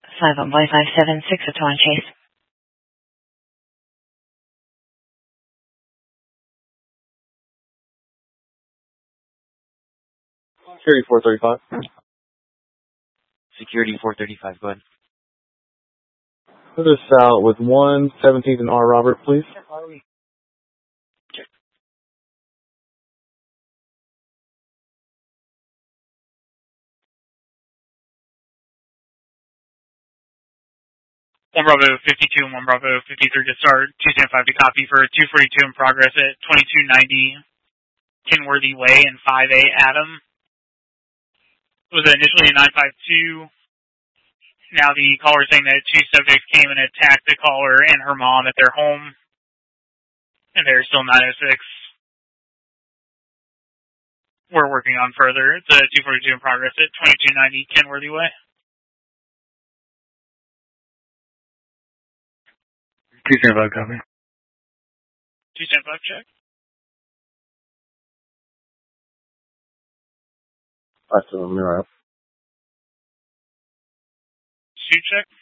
5 on boy 576 at Tuan Chase. Security 435. Security 435, go ahead. Put us out with 117th and R. Robert, please. Check. One Bravo 52 and 1 Bravo 53 to start. 275 to copy for 242 in progress at 2290 Kenworthy Way and 5A Adam. It was initially a 952. Now the caller is saying that 2 subjects came and attacked the caller and her mom at their home. And they're still 906. We're working on further. It's a 242 in progress at 2290 Kenworthy Way. 275, copy. 275 check. Alright, so I'm right up. Shoot check.